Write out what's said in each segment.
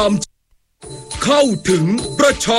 ามเข้าถึงประชา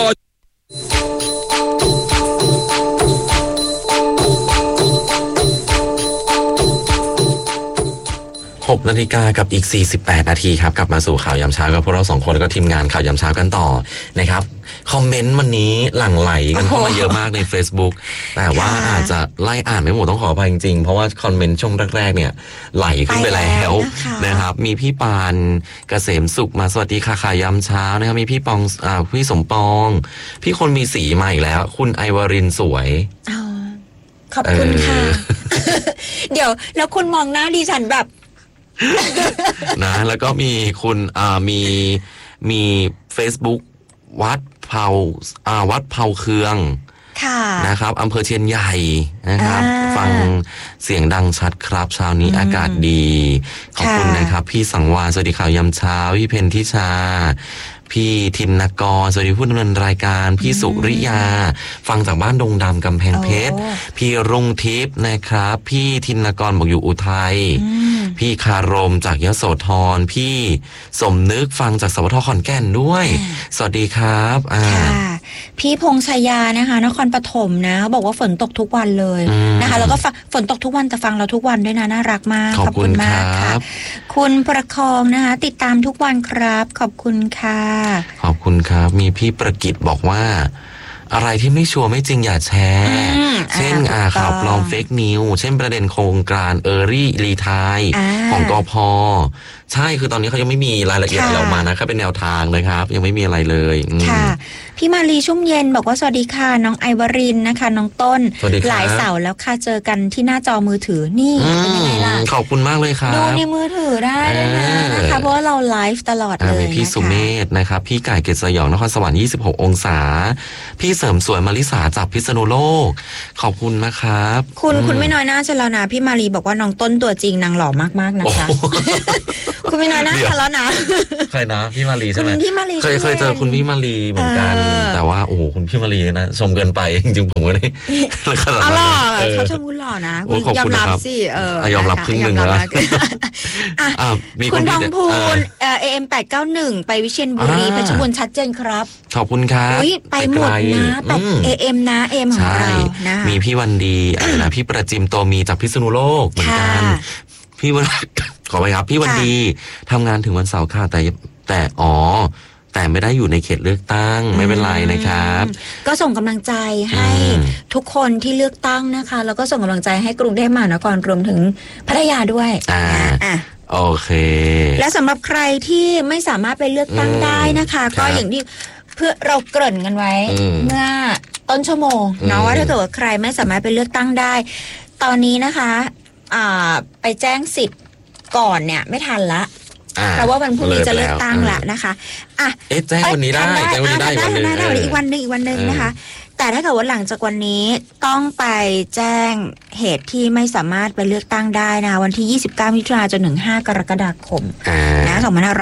6 นาฬิกากับอีก48 นาทีครับกลับมาสู่ข่าวยามเช้ากับพวกเรา2 คนแล้วก็ทีมงานข่าวยามเช้ากันต่อนะครับคอมเมนต์วันนี้หลั่งไหลกันเข้ามาเยอะมากใน Facebook แต่ว่าอาจจะไล่อ่านไม่หมดต้องขออภัยจริงๆเพราะว่าคอมเมนต์ช่วงแรกๆเนี่ยไหลขึ้นไปแล้วนะครับมีพี่ปานเกษมสุขมาสวัสดีค่ะข่าวยามเช้านะครับมีพี่ปองพี่สมปองพี่คนมีสีมาอีกแล้วคุณไอวรินสวยขอบคุณค่ะ เดี๋ยวแล้วคุณมองหน้าดิฉันแบบนะแล้วก็มีคุณมี Facebook วัดเผาเคืองนะครับอำเภอเชียนใหญ่นะครับฟังเสียงดังชัดครับเช้านี้อากาศดีขอบคุณนะครับพี่สังวาสวัสดีข่าวยามเช้าพี่เพนทิชาพี่ทินกรสวัสดีผู้ดำเนินรายการพี่สุริยาฟังจากบ้านดงดำกำแพงเพชรพี่รุ่งทิพย์นะครับพี่ทินกรบอกอยู่อุทัยพี่คารมจากยโสธรพี่สมนึกฟังจากสวทขอนแก่นด้วยสวัสดีครับพี่พงษ์ชยานะคะนครปฐมนะเขาบอกว่าฝนตกทุกวันเลยนะคะแล้วก็ฝนตกทุกวันแต่ฟังเราทุกวันด้วยนะน่ารักมากขอบคุณมากค่ะคุณประคองนะคะติดตามทุกวันครับขอบคุณค่ะขอบคุณครับมีพี่ประกิตบอกว่าอะไรที่ไม่ชัวร์ไม่จริงอย่าแชร์เช่นข่าวปลอมเฟกนิวเช่นประเด็นโครงการเออรี่รีไทร์ของกพ.ใช่คือตอนนี้เขายังไม่มีรายละเอียดอะไรออกมานะแค่เป็นแนวทางนะครับยังไม่มีอะไรเลยค่ะพี่มาลีชุ่มเย็นบอกว่าสวัสดีค่ะน้องไอวรินนะคะน้องต้นหลายเสาร์แล้วค่ะเจอกันที่หน้าจอมือถือนี่เป็นยังไงล่ะขอบคุณมากเลยครับดูในมือถือได้นะคะเพราะว่าเราไลฟ์ตลอดเลยพี่สุเมธนะครับพี่ไก่เกศสยองนครสวรรค์26 องศาพี่เสริมสวยมาริสาจากพิษณุโลกขอบคุณนะครับคุณไม่น้อยหน้าฉันแล้วนะพี่มาลีบอกว่าน้องต้นตัวจริงนางหล่อมากๆนะคะคุณไม่น้อยหน้าฉันแล้วนะใครนะพี่มาลีใช่ไหมพี่มาลีเคยเจอคุณพี่มาลีเหมือนกันแต่ว่าโอ้โหคุณพี่มาลีนะชมเกินไปจริงๆผมก็ได้ขนาดนั้นเขาชมคุณหล่อนะยอมรับสิยอมรับครึ่งหนึ่งแล้วคุณทองพูนAM 891ไปวิเชียรบุรีเพชรบูรณ์ชัดเจนครับขอบคุณครับไปหมดนะแต่ AM นะ AM ของเรานะมีพี่วันดีนะพี่ประจิมโตมีจากพิษณุโลกเหมือนกันพี่วันขอไปครับพี่วันดีทำงานถึงวันเสาร์ค่ะแต่ไม่ได้อยู่ในเขตเลือกตั้งไม่เป็นไรนะครับก็ส่งกำลังใจให้ทุกคนที่เลือกตั้งนะคะแล้วก็ส่งกำลังใจให้กรุงเทพมหานครรวมถึงพัทยาด้วยโอเคและสำหรับใครที่ไม่สามารถไปเลือกตั้งได้นะคะก็อย่างที่เพื่อเราเกริ่นกันไว้เมื่อต้นชั่วโมงเนาะว่าถ้าเกิดว่าใครไม่สามารถไปเลือกตั้งได้ตอนนี้นะคะไปแจ้งสิทธิ์ก่อนเนี่ยไม่ทันละเพราะว่าวันพรุ่งนี้จะเลือกตั้งละนะคะแจ้งวันนี้ได้แจ้งวันนี้ได้อีกวันนึงนะคะแต่ถ้าเกิดว่าหลังจากวันนี้ต้องไปแจ้งเหตุที่ไม่สามารถไปเลือกตั้งได้นะวันที่29 มิถุนายนจนถึง5 กรกฎาคมนะ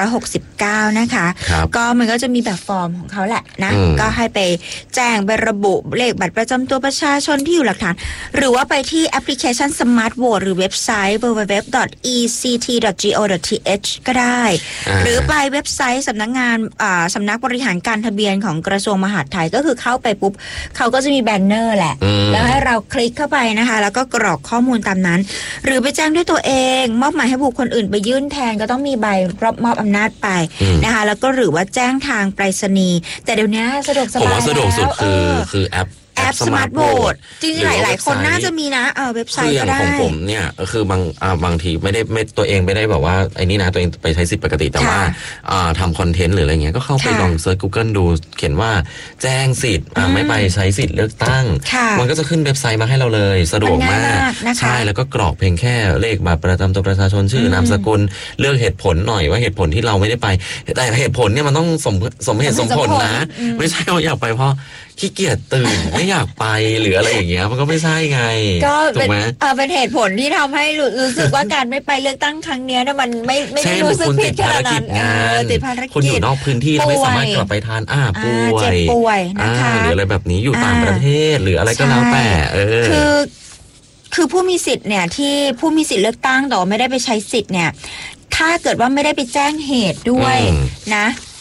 2569นะคะก็มันก็จะมีแบบฟอร์มของเขาแหละนะก็ให้ไปแจ้งไประบุเลขบัตรประจำตัวประชาชนที่อยู่หลักฐานหรือว่าไปที่แอปพลิเคชัน Smart Vote หรือเว็บไซต์ www.ect.go.th ก็ได้หรือไปเว็บไซต์สำนักบริหารการทะเบียนของกระทรวงมหาดไทยก็คือเข้าไปปุ๊บเขาก็จะมีแบนเนอร์แหละแล้วให้เราคลิกเข้าไปนะคะแล้วก็กรอกข้อมูลตามนั้นหรือไปแจ้งด้วยตัวเองมอบหมายให้บุคคลอื่นไปยื่นแทนก็ต้องมีใบรับมอบอำนาจไปนะคะแล้วก็หรือว่าแจ้งทางไปรษณีย์แต่เดี๋ยวนี้สะดวกสบายผมว่าสะดวกสุดคือแอป Smart Vote จริงๆหลายคนน่าจะมีนะเว็บไซต์ก็ได้ของผมเนี่ยคือบางทีไม่ตัวเองไม่ได้แบบว่าไอ้นี่นะตัวเองไปใช้สิทธิ์ปกติแต่ว่าทำคอนเทนต์หรืออะไรเงี้ยก็เข้าไปลองเซิร์ช Google ดูเขียนว่าแจ้งสิทธิ์ไม่ไปใช้สิทธิ์เลือกตั้งมันก็จะขึ้นเว็บไซต์มาให้เราเลยสะดวกมากใช่แล้วก็กรอกเพียงแค่เลขบัตรประจำตัวประชาชนชื่อนามสกุลเลือกเหตุผลหน่อยว่าเหตุผลที่เราไม่ได้ไปแต่เหตุผลเนี่ยมันต้องสมเหตุสมผลนะไม่ใช่ว่าอยากไปเพราะขี้เกียจตื่นไม่อยากไปหรืออะไรอย่างเงี้ยมันก็ไม่ใช่ไงก็เป็นเหตุผลที่ทำให้รู้สึกว่าการไม่ไปเลือกตั้งครั้งนี้เนี่ยมันไม่ได้รู้สึกผิดขนาดนั้นติดภารกิจคนอยู่นอกพื้นที่แล้วไม่สามารถกลับไปทานป่วยนะคะหรืออะไรแบบนี้อยู่ต่างประเทศหรืออะไรก็แล้วแต่คือผู้มีสิทธิ์เนี่ยที่ผู้มีสิทธิ์เลือกตั้งแต่ไม่ได้ไปใช้สิทธิ์เนี่ยถ้าเกิดว่าไม่ได้ไปแจ้งเหตุด้วยนะ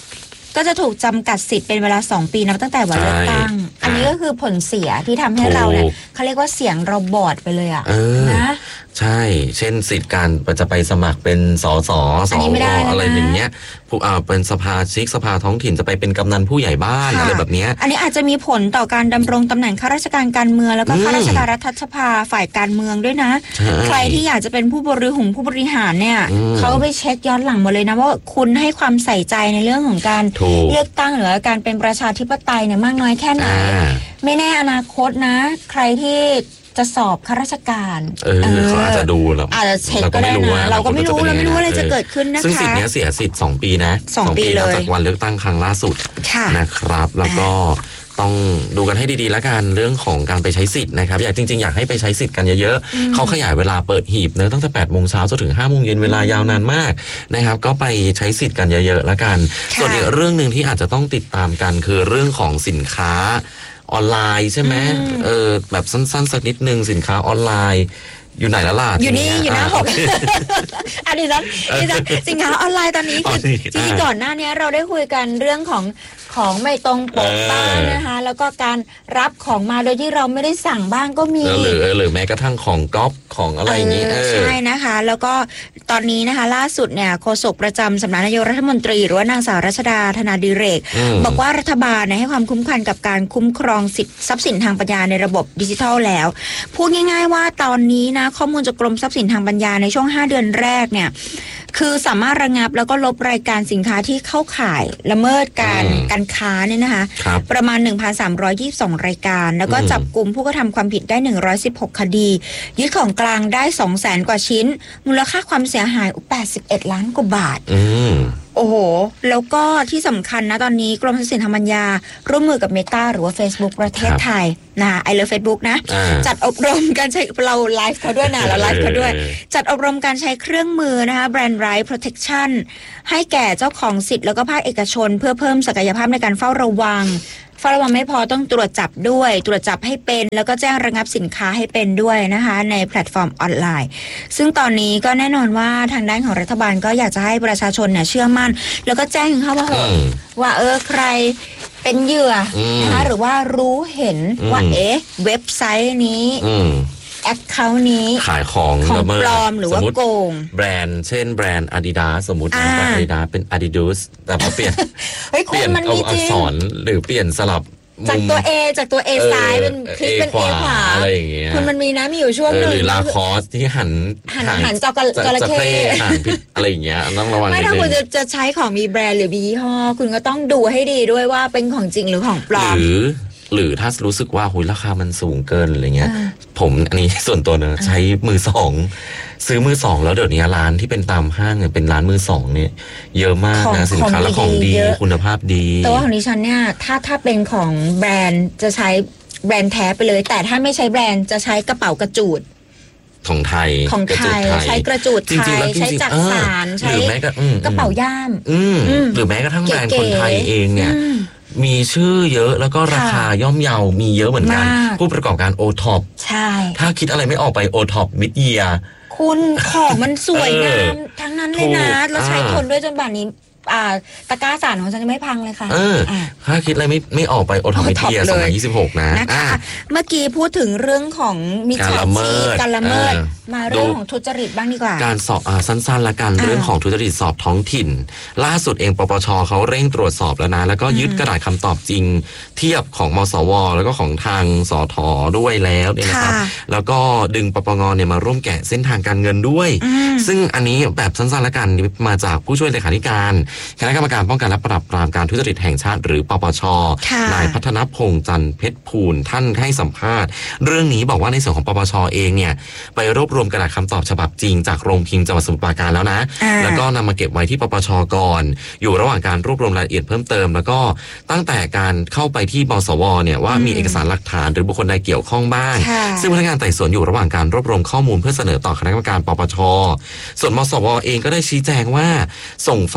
ก็จะถูกจำกัดสิทธิ์เป็นเวลา2 ปีนับตั้งแต่วันเลือกตั้งอันนี้ก็คือผลเสียที่ทำให้เราเนี่ยเขาเรียกว่าเสียงเราบอดไปเลยอ่ะนะใช่เช่นสิทธิ์การจะไปสมัครเป็นสสสวอะไรอย่างเงี้ยเป็นสภาท้องถิ่นจะไปเป็นกำนันผู้ใหญ่บ้านอะไรแบบนี้อันนี้อาจจะมีผลต่อการดำรงตำแหน่งข้าราชการการเมืองแล้วก็ข้าราชการรัฐสภาฝ่ายการเมืองด้วยนะใครที่อยากจะเป็นผู้บริหารเนี่ยเขาไปเช็คย้อนหลังหมดเลยนะว่าคุณให้ความใส่ใจในเรื่องของการเลือกตั้งหรือการเป็นประชาธิปไตยเนี่ยมากน้อยแค่ไหนไม่แน่อนาคตนะใครที่จะสอบข้าราชการเขาอาจจะดูแล้วอาจจะเช็คก็ได้นะเราก็ไม่รู้อะไรจะเกิดขึ้นนะคะซึ่งสิทธิ์นี้เสียสิทธิ์2 ปีนะ2 ปีเลยจากวันเลือกตั้งครั้งล่าสุดนะครับแล้วก็ต้องดูกันให้ดีๆแล้วกันเรื่องของการไปใช้สิทธิ์นะครับจริงๆอยากให้ไปใช้สิทธิ์กันเยอะๆเขาขยายเวลาเปิดหีบเนอะตั้งแต่8 โมงเช้าจนถึง5 โมงเย็นเวลายาวนานมากนะครับก็ไปใช้สิทธิ์กันเยอะๆแล้วกันส่วนอีกเรื่องนึงที่อาจจะต้องติดตามกันคือเรื่องของสินค้าออนไลน์ใช่ไหมแบบสั้นๆสักนิดนึงสินค้าออนไลน์อยู่ไหนแล้วล่ะอยู่นี่อยู่หน้าผมอันนี้สินค้าออนไลน์ตอนนี้คือจริงๆก่อนหน้านี้เราได้คุยกันเรื่องของไม่ตรงปกบ้างนะคะแล้วก็การรับของมาโดยที่เราไม่ได้สั่งบ้างก็มีหรือแม้กระทั่งของก๊อปของอะไรอย่างนี้ใช่นะคะแล้วก็ตอนนี้นะคะล่าสุดเนี่ยโฆษกประจำสำนักนายกรัฐมนตรีหรือว่านางสาวรัชดาธนาดิเรกบอกว่ารัฐบาลให้ความคุ้มครองกับการคุ้มครองทรัพย์สินทางปัญญาในระบบดิจิทัลแล้วพูดง่ายๆว่าตอนนี้นะข้อมูลจากกรมทรัพย์สินทางปัญญาในช่วง5 เดือนแรกเนี่ยคือสามารถระงับแล้วก็ลบรายการสินค้าที่เข้าข่ายละเมิดการค้าเนี่ยนะคะประมาณ 1,322 รายการแล้วก็จับกุมผู้กระทำความผิดได้116 คดียึดของกลางได้ 200,000 กว่าชิ้นมูลค่าความเสียหาย81 ล้านกว่าบาทโอ้โหแล้วก็ที่สำคัญนะตอนนี้กรมทรัพย์สินทางปัญญาร่วมมือกับ Meta หรือว่า Facebook ประเทศไทยนะไอเลิฟ Facebook นะจัดอบรมการใช้เราไลฟ์เขาด้วยนะเราไลฟ์เขาด้วยจัดอบรมการใช้เครื่องมือนะคะ Brand Right Protection ให้แก่เจ้าของสิทธิ์แล้วก็ภาคเอกชนเพื่อเพิ่มศักยภาพในการเฝ้าระวังไม่พอต้องตรวจจับด้วยตรวจจับให้เป็นแล้วก็แจ้งระงับสินค้าให้เป็นด้วยนะคะในแพลตฟอร์มออนไลน์ซึ่งตอนนี้ก็แน่นอนว่าทางด้านของรัฐบาลก็อยากจะให้ประชาชนเนี่ยเชื่อมั่นแล้วก็แจ้งเข้าว่าใครเป็นเหยื่อนะคะหรือว่ารู้เห็นว่าเว็บไซต์นี้แอคเคาท์นี้ขายของปลอมหรือว่าโกงแบรนด์เช่นแบรนด์ Adidas สมมุตินะแบรนด์ Adidas เป็น Adidas แต่พอเปลี่ยนเอาอักษรหรือเปลี่ยนสลับจากตัว A ซ้ายเป็นคลิกเป็น A ขวาอะไรอย่างเงี้ยคุณมันมีนะมีอยู่ช่วงนึงหรือลาคอสที่หันจระเข้หันผิดอะไรอย่างเงี้ยต้องระวังไม่ถ้าคุณจะใช้ของมีแบรนด์หรือมียี่ห้อคุณก็ต้องดูให้ดีด้วยว่าเป็นของจริงหรือของปลอมหรือถ้ารู้สึกว่าราคามันสูงเกินอะไรเงี้ยผมอันนี้ส่วนตัวเนอะใช้มือสองซื้อมือสองแล้วเดี๋ยวนี้ร้านที่เป็นตามห้างเนี่ยเป็นร้านมือสองเนี่ยเยอะมากนะสินค้าและของดีคุณภาพดีแต่ว่าของดิฉันเนี่ยถ้าเป็นของแบรนด์จะใช้แบรนด์แท้ไปเลยแต่ถ้าไม่ใช้แบรนด์จะใช้กระเป๋ากระจูดของไทยใช้กระจูดไทยใช้จักสานใช้กระเป๋าย่ามหรือแม้กระทั่งแบรนด์คนไทยเองเนี่ยมีชื่อเยอะแล้วก็ราคาย่อมเยามีเยอะเหมือนกันผู้ประกอบการโอท็อปใช่ถ้าคิดอะไรไม่ออกไปโอท็อปมิดเยียคุณของมันสวยงามทั้งนั้นเลยนะแล้วใช้ทนด้วยจนป่านนี้ตะกร้าสารของฉันจะไม่พังเลยค่ะถ้าคิดอะไรไม่ออกไปโอท็อปมิดเยีย2026 นะคะเมื่อกี้พูดถึงเรื่องของมิจฉาชีพการละเมิดมาเรื่องของทุจริตบ้างดีกว่าการสอบสั้นๆละกันเรื่องของทุจริตสอบท้องถิ่นล่าสุดเองปปชเขาเร่งตรวจสอบแล้วนะแล้วก็ยึดกระดาษคำตอบจริงเทียบของมสวแล้วก็ของทางสทด้วยแล้วเนี่ยนะครับแล้วก็ดึงปปงเนี่ยมาร่วมแกะเส้นทางการเงินด้วยซึ่งอันนี้แบบสั้นๆละกันมาจากผู้ช่วยเลขาธิการคณะกรรมการป้องกันและปราบปรามการทุจริตแห่งชาติหรือปปช.นายพัฒนพงษ์จันทร์เพชรภูลท่านให้สัมภาษณ์เรื่องนี้บอกว่าในส่วนของปปช.เองเนี่ยไปรวบรวมกระดาษคำตอบฉบับจริงจากโรงพิมพ์จังหวัดสมุทรปราการแล้วนะแล้วก็นำมาเก็บไว้ที่ปปช.ก่อนอยู่ระหว่างการรวบรวมรายละเอียดเพิ่มเติมแล้วก็ตั้งแต่การเข้าไปที่มสว.เนี่ยว่ามีเอกสารหลักฐานหรือบุคคลใดเกี่ยวข้องบ้างซึ่งพนักงานไต่สวนอยู่ระหว่างการรวบรวมข้อมูลเพื่อเสนอต่อคณะกรรมการปปช.ส่วนมสว.เองก็ได้ชี้แจงว่าส่งไฟล์ผล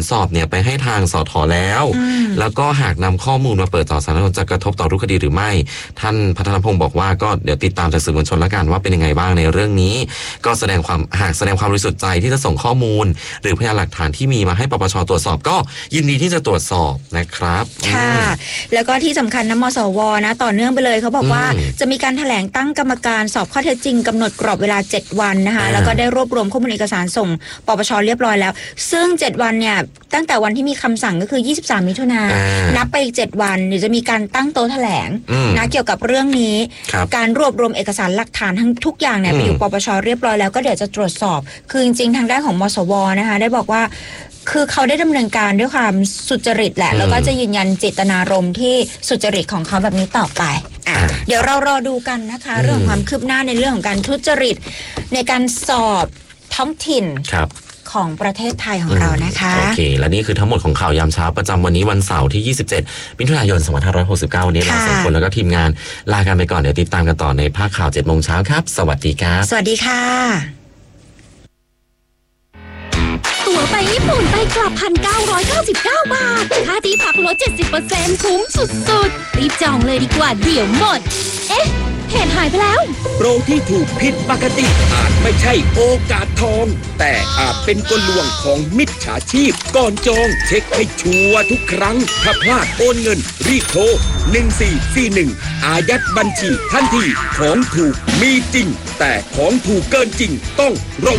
สอบเนี่ยไปให้ทางสท.แล้วก็หากนำข้อมูลมาเปิดต่อสาธารณชนจะกระทบต่อรูปคดีหรือไม่ท่านพัฒนพงศ์บอกว่าก็เดี๋ยวติดตามจากสื่อมวลชนแล้วกันว่าเป็นยังไงบ้างในเรื่องนี้ก็แสดงความบริสุทธิ์ใจที่จะส่งข้อมูลหรือพยานหลักฐานที่มีมาให้ปปช.ตรวจสอบก็ยินดีที่จะตรวจสอบนะครับค่ะแล้วก็ที่สำคัญนะมสวนะต่อเนื่องไปเลยเขาบอกว่าจะมีการแถลงตั้งกรรมการสอบข้อเท็จจริงกำหนดกรอบเวลา7วันนะคะแล้วก็ได้รวบรวมข้อมูลเอกสารส่งปปช.เรียบร้อยแล้วซึ่ง7วันเนี่ยตั้งแต่วันที่มีคำสั่งก็คือ23มิถุนายนนับไปอีก7วันเดี๋ยวจะมีการตั้งโต๊ะแถลงนะเกี่ยวกับเรื่องนี้การรวบรวมเอกสารหลักฐานทั้งทุกอย่างเนี่ยไปอยู่ปปช.เรียบร้อยแล้วก็เดี๋ยวจะตรวจสอบคือจริงๆทางด้านของมสวนะคะได้บอกว่าคือเขาได้ดำเนินการด้วยความสุจริตแหละแล้วก็จะยืนยันเจตนารมณ์ที่สุจริตของเขาแบบนี้ต่อไปเดี๋ยวเรารอดูกันนะคะเรื่องความคืบหน้าในเรื่องของการทุจริตในการสอบท้องถิ่นของประเทศไทยของเรานะคะโอเคและนี่คือทั้งหมดของข่าวยามเช้าประจำวันนี้วันเสาร์ที่27มิถุนายน2569วันนี้เราสองคนแล้วก็ทีมงานลากันไปก่อนเดี๋ยวติดตามกันต่อในภาคข่าว 7 โมงเช้าครับสวัสดีครับสวัสดีค่ะตั๋วไปญี่ปุ่นไปกลับ 1,999 บาทค่าที่พักลด 70% คุ้มสุดๆรีบจองเลยดีกว่าเดี๋ยวหมดเอ๊ะเหตุหายไปแล้วโปรที่ถูกผิดปกติอาจไม่ใช่โอกาสทองแต่อาจเป็นกลลวงของมิจฉาชีพก่อนจองเช็คให้ชัวร์ทุกครั้งถ้าพลาดโอนเงินรีบโทร1441อายัดบัญชีทันทีของถูกมีจริงแต่ของถูกเกินจริงต้องระวัง